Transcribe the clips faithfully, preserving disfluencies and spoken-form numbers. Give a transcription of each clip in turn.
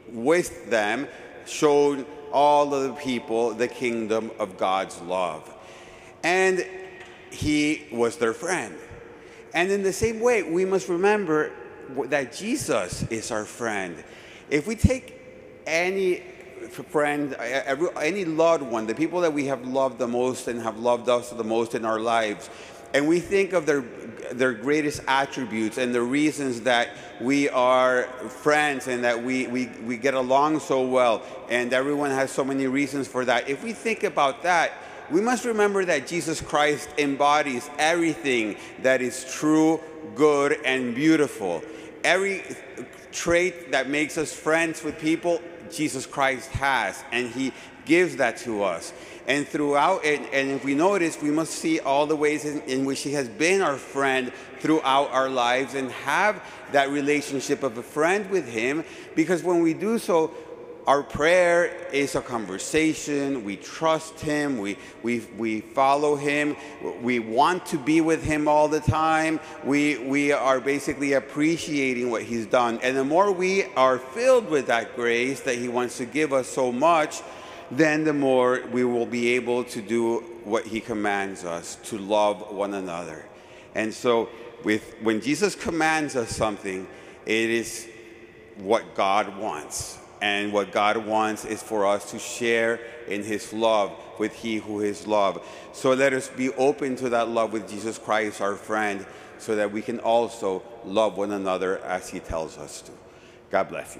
with them, showed all of the people the kingdom of God's love. And he was their friend. And in the same way, we must remember that Jesus is our friend. If we take any friend, every, any loved one, the people that we have loved the most and have loved us the most in our lives, and we think of their their greatest attributes and the reasons that we are friends and that we, we, we get along so well, and everyone has so many reasons for that. If we think about that, we must remember that Jesus Christ embodies everything that is true, good, and beautiful. Every trait that makes us friends with people, Jesus Christ has, and he gives that to us. And throughout, and, and if we notice, we must see all the ways in, in which he has been our friend throughout our lives and have that relationship of a friend with him, because when we do so, our prayer is a conversation. We trust him. We, we, we follow him. We want to be with him all the time. We, we are basically appreciating what he's done. And the more we are filled with that grace that he wants to give us so much, then the more we will be able to do what he commands us, to love one another. And so with, when Jesus commands us something, it is what God wants. And what God wants is for us to share in his love with he who is love. So let us be open to that love with Jesus Christ, our friend, so that we can also love one another as he tells us to. God bless you.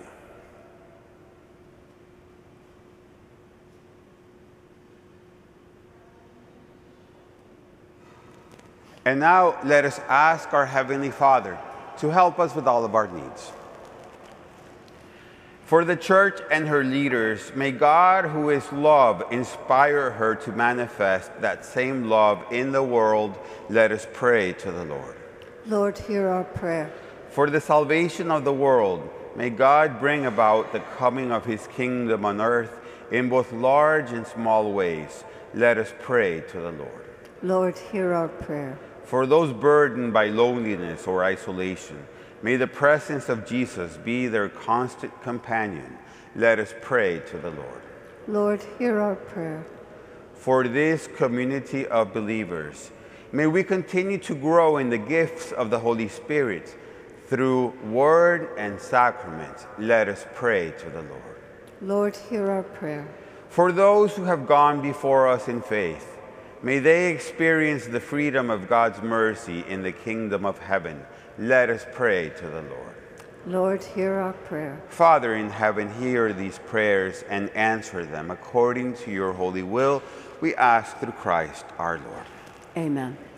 And now let us ask our Heavenly Father to help us with all of our needs. For the church and her leaders, may God, who is love, inspire her to manifest that same love in the world. Let us pray to the Lord. Lord, hear our prayer. For the salvation of the world, may God bring about the coming of his kingdom on earth in both large and small ways. Let us pray to the Lord. Lord, hear our prayer. For those burdened by loneliness or isolation, may the presence of Jesus be their constant companion. Let us pray to the Lord. Lord, hear our prayer. For this community of believers, may we continue to grow in the gifts of the Holy Spirit through word and sacrament. Let us pray to the Lord. Lord, hear our prayer. For those who have gone before us in faith, may they experience the freedom of God's mercy in the kingdom of heaven. Let us pray to the Lord. Lord, hear our prayer. Father in heaven, hear these prayers and answer them according to your holy will. We ask through Christ our Lord. Amen.